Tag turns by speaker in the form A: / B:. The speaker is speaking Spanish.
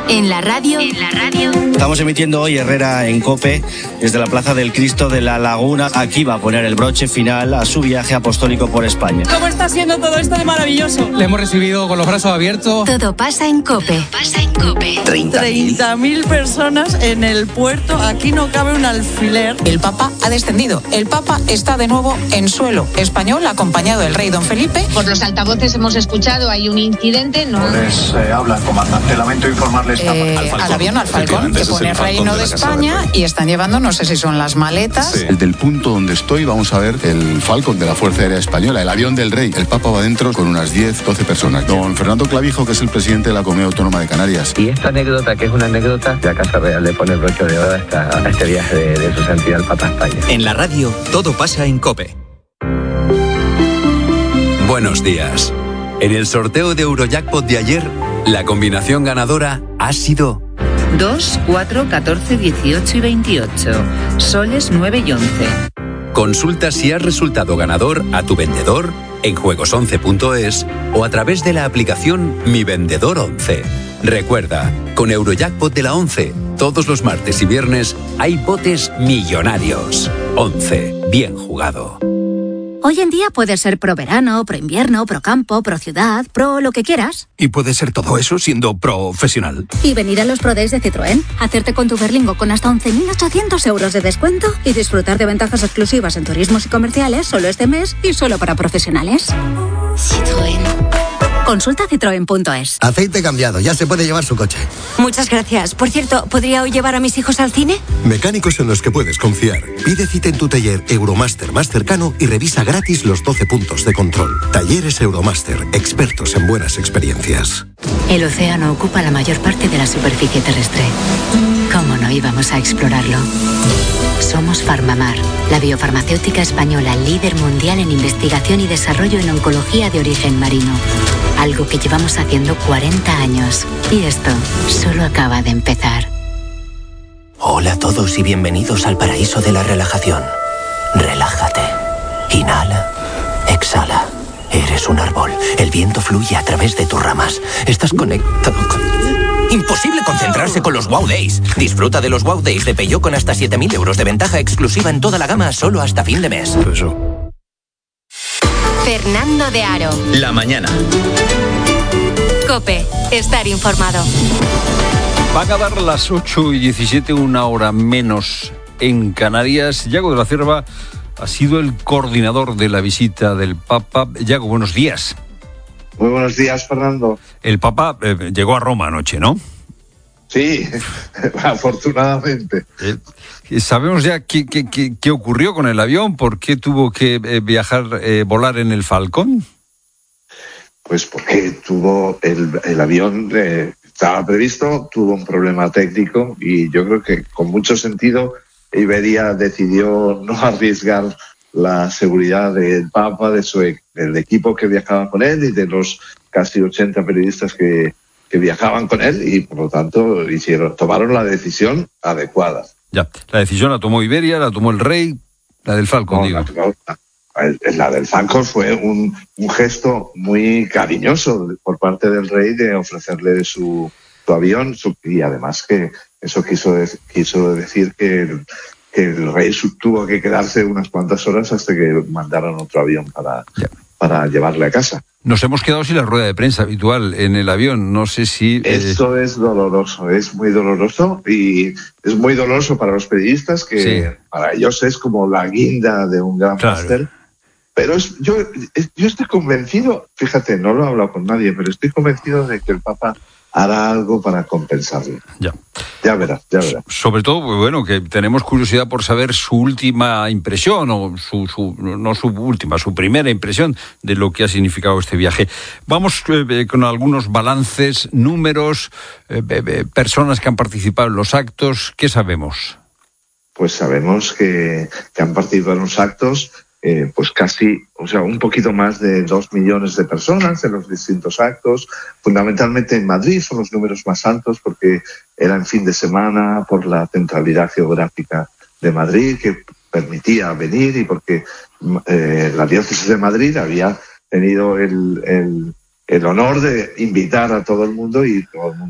A: En la radio.
B: Estamos emitiendo hoy Herrera en COPE desde la Plaza del Cristo de la Laguna. Aquí va a poner el broche final a su viaje apostólico por España.
C: ¿Cómo está siendo todo esto de maravilloso?
D: Le hemos recibido con los brazos abiertos.
A: Todo pasa en COPE.
C: 30.000 personas en el puerto. Aquí no cabe un alfiler.
E: El Papa ha descendido. El Papa está de nuevo en suelo español, acompañado del rey don Felipe.
F: Por los altavoces hemos escuchado, hay un incidente.
G: Habla el comandante. Lamento informarles
E: al avión, al Falcón, que pone Reino de España, y están llevando, no sé si son las maletas.
H: Sí. Del punto donde estoy vamos a ver el Falcon de la Fuerza Aérea Española, el avión del rey. El Papa va dentro con unas 10, 12 personas. Don Fernando Clavijo, que es el presidente de la Comunidad Autónoma de Canarias.
I: Y esta anécdota, que es una anécdota, la Casa Real le pone el broche de oro a este viaje de su santidad el Papa a España.
J: En la radio, todo pasa en COPE. Buenos días. En el sorteo de Eurojackpot de ayer, la combinación ganadora ha sido
K: 2, 4, 14, 18 y 28. Soles 9 y 11.
J: Consulta si has resultado ganador a tu vendedor en juegos11.es o a través de la aplicación Mi Vendedor 11. Recuerda, con Eurojackpot de la 11, todos los martes y viernes hay botes millonarios. 11. Bien jugado.
L: Hoy en día puedes ser pro verano, pro invierno, pro campo, pro ciudad, pro lo que quieras.
M: Y puedes ser todo eso siendo profesional.
L: Y venir a los Pro Days de Citroën, hacerte con tu Berlingo con hasta 11.800 euros de descuento y disfrutar de ventajas exclusivas en turismos y comerciales solo este mes y solo para profesionales.
A: Citroën.
L: Consulta citroen.es.
N: Aceite cambiado, ya se puede llevar su coche.
O: Muchas gracias. Por cierto, ¿podría hoy llevar a mis hijos al cine?
N: Mecánicos en los que puedes confiar. Pide cita en tu taller Euromaster más cercano y revisa gratis los 12 puntos de control. Talleres Euromaster, expertos en buenas experiencias.
K: El océano ocupa la mayor parte de la superficie terrestre. ¿Cómo no íbamos a explorarlo? Somos Farmamar, la biofarmacéutica española líder mundial en investigación y desarrollo en oncología de origen marino. Algo que llevamos haciendo 40 años. Y esto solo acaba de empezar.
P: Hola a todos y bienvenidos al paraíso de la relajación. Relájate. Inhala. Exhala. Eres un árbol. El viento fluye a través de tus ramas. Estás conectado con... Imposible concentrarse con los Wow Days. Disfruta de los Wow Days de Peugeot con hasta 7.000 euros de ventaja exclusiva en toda la gama solo hasta fin de mes.
A: Fernando de Aro.
J: La mañana.
A: COPE. Estar informado.
Q: Van a dar las 8:17, una hora menos en Canarias. Yago de la Cierva ha sido el coordinador de la visita del Papa. Yago, buenos días.
R: Muy buenos días, Fernando.
Q: El Papa llegó a Roma anoche, ¿no?
R: Sí, afortunadamente.
Q: ¿Sabemos ya qué ocurrió con el avión? ¿Por qué tuvo que volar en el Falcón?
R: Pues porque tuvo el avión, estaba previsto, tuvo un problema técnico y yo creo que con mucho sentido Iberia decidió no arriesgar la seguridad del Papa, del equipo que viajaba con él y de los casi 80 periodistas que viajaban con él y por lo tanto tomaron la decisión adecuada.
Q: Ya, la decisión la tomó Iberia, la tomó el rey, la del Falcon, digo.
R: La del Falcon fue un gesto muy cariñoso por parte del rey de ofrecerle su avión y además que eso quiso decir que el rey tuvo que quedarse unas cuantas horas hasta que mandaran otro avión para llevarle a casa.
Q: Nos hemos quedado sin la rueda de prensa habitual en el avión. No sé si...
R: Eso es doloroso, es muy doloroso y es muy doloroso para los periodistas que para ellos es como la guinda de un gran pastel. Pero yo estoy convencido, fíjate, no lo he hablado con nadie, pero estoy convencido de que el Papa hará algo para compensarlo. Ya verás.
Q: Sobre todo, pues bueno, que tenemos curiosidad por saber su última impresión, o su primera impresión de lo que ha significado este viaje. Vamos con algunos balances, números, personas que han participado en los actos. ¿Qué sabemos?
R: Pues sabemos que han participado en los actos pues casi, un poquito más de 2 millones de personas en los distintos actos. Fundamentalmente en Madrid son los números más altos porque era en fin de semana, por la centralidad geográfica de Madrid que permitía venir y porque la diócesis de Madrid había tenido el honor de invitar a todo el mundo y todo el mundo